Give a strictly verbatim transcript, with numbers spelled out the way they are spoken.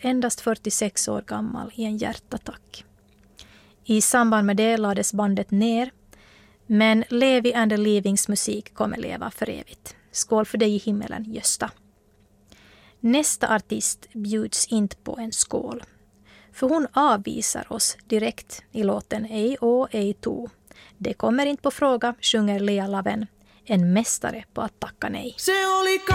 endast fyrtiosex år gammal i en hjärtattack. I samband med det lades bandet ner, men Levi and the Leavings musik kommer leva för evigt. Skål för dig i himmelen, Gösta. Nästa artist bjuds inte på en skål, för hon avvisar oss direkt i låten Ej å, ej to. Det kommer inte på fråga, sjunger Lea Laven, en mästare på att tacka nej.